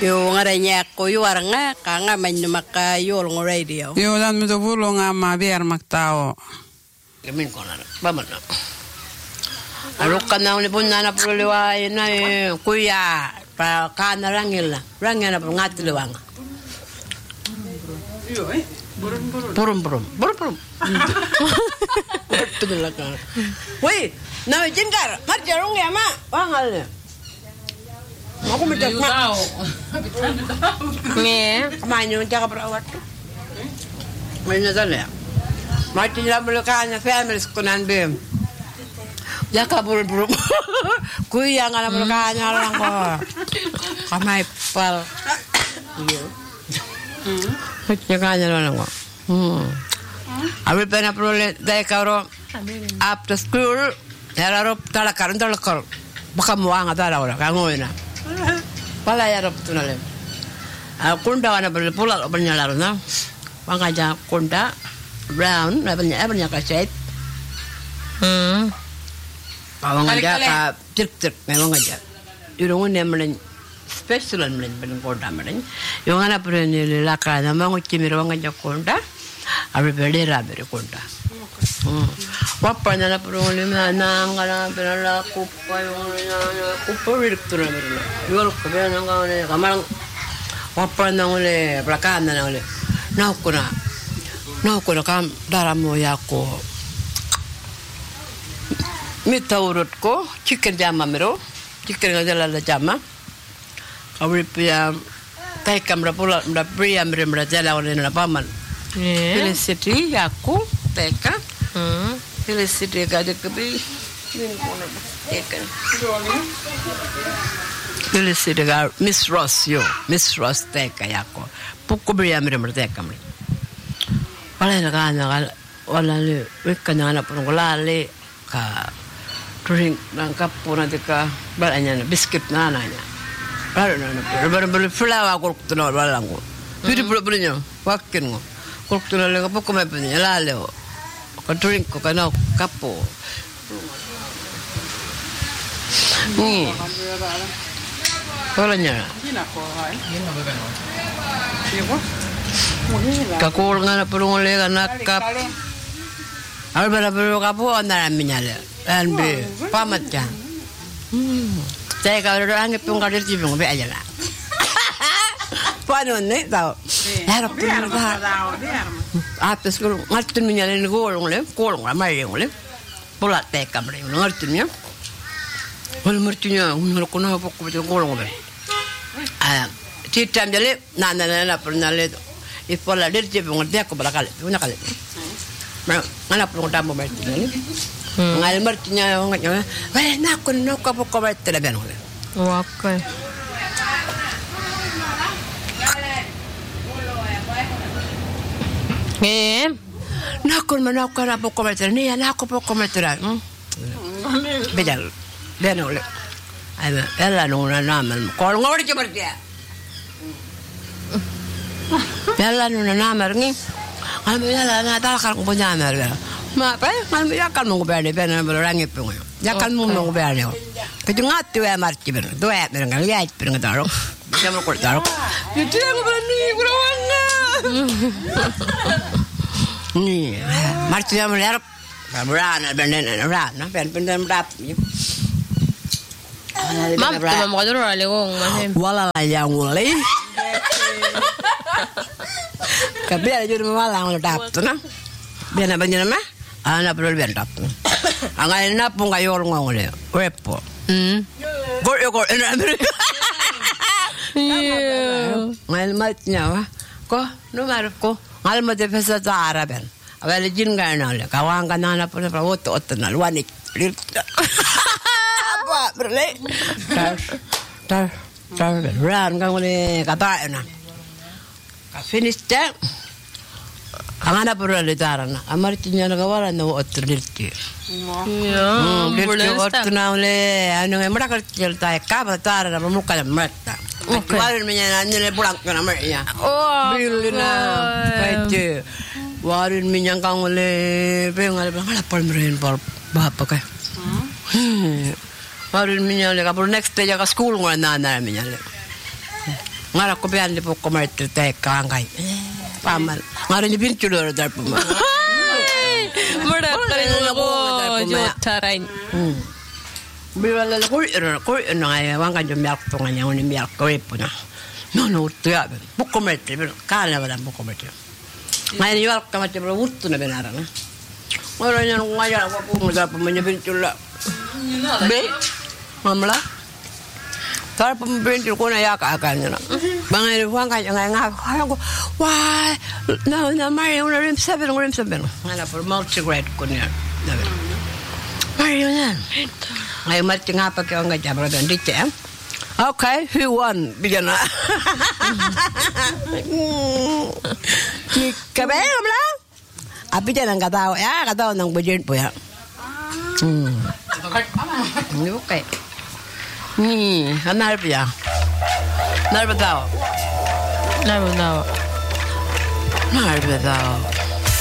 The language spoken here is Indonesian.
Yo ngaranya ko yo aranga kanga maka yo long radio. Yo dan mi to pulo nga ma biar maktao. Kemin konan. Vamos no. Alok kana ni punna na pulo liway na kuya pa kana rangila. Rangila pa ngati liwang. Yo Burum. Itu belakang. Woi, nama jengkar, marjarung ya mak, wangal. Aku minta mak. Nih, kemana jaga perawat? Mana sana? Mati dalam belakangnya family sekunan bem. Jaga burum. Kuya ngala belakangnya orang kok. Kamai pal. Iya. Jaga orang kok. Abis pernah perlu dari karo after school, ya talakar, baka muang ada orang kangoina. Pala ya tu nale. Kunda wana perlu pulang bernyala na, wangaja kunda brown, bernyala kaset. Wangaja ka cek, memang aja. Irungun yang melen special melen kunda melen. Yung anak perlu ni lakar, nama nguci miru wangaja kunda. Abis berdera berkonda. Wapa nana perlu nangkala berala kupa direktur berala. Jual kupa nangkala kamar wapa nangkala belakang nangkala. Nakuna kam dalam moyaku. Mita urutku chicken jama mero, chicken ngajala jama. Abis pia tay kamera pula pria merajala oleh napaman. Felicity aku teka Felicity gade kebi Felicity ga Miss Ross teka yako puku beri amri teka mri wala na wala le wekana na pungolale ka drink nang kapuna deka balanya na biscuit na nanya baru flower ko tuno wala ngo pidi punya wakin ngo kultura le ko ko me penya la le ko drink ko kana kapo ni wala nya ka ko ngana pulung le kana kap al bala pulung kapo andara minyale anbe pamatja saya kalau orang ngepung kalau di cibung be aja lah panon ne tau era pun atas kalau ngerti menyalain golong lah mari ngole pola teka mari ngerti nya wal mertinya ngol kono pokok betul golong be citam jale nana pernah le ipola di cibung dia aku balakal punya kali mana perlu tamu merti ni ngal mertinya nganya weh nak pokok betul ben ngole okay. Nakon manakon apa komentar ni anak apa komentar bedal benol ada ella nuna nama kalau ngori coba dia ella nuna nama ni kalau ella na tak akan punya nama ma apa kalau ya kan mau berani berani berani pun ya kan mau berani kejungat tu ya marci ber tu ya berani lihat berani taruh dia mau taruh itu yang berani berawang ni marci yang melihat berana berana ben rap mam tu mau kau orang lewong wala yang mulai kabel jadi malang rap tu na biar apa ni nama anak perlu biar rap angai napung kayu orang ngole repo gor enak ngal matnya wah ko nomor ko ngal mate pesa cara ben awal jin ganal kawang kanana pun ot nal wanik apa berle tar ran kang le kata na ka finish ta angana pura le tarana amartinya na kawala no ot dirti ot na le anu emra ka cerita ka batara na muka mata warin minya nanya pulang ke namanya. Bilina, kayak warin minya kang oleh pengal pengal apa meren apa kah? Warin minya le kapur next day jaga school ngana nana minya le. ngara ko bian di poko marte te kangai paman ngara ni bin chulo dar puma Mura ko jo tarain. Biwala ko ngai wanga jo miak to nganya ni miak ko ipuna no tuya poko marte kana wala poko marte ngai ni wal kamate bro uttu na benara na ora nyan ngaya ko mo dar puma ni bin chulo be mamla tar pembeli ko na ya ka na bangai wang ka nga ko why no mari una rim 7 ngana por multigrade ko niya mari una ay mati nga pa ka nga jabra dan dite okay who won bigana ni kabe amla abija nang katao nang budget po ya ni okay anar pia. Nar batao.